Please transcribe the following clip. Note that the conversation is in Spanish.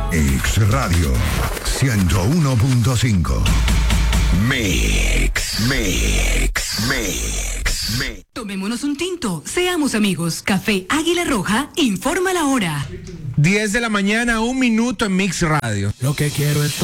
Mix Radio 101.5. Mix. Tomémonos un tinto, seamos amigos. Café Águila Roja informa la hora. 10 de la mañana, 1 minuto en Mix Radio. Lo que quiero es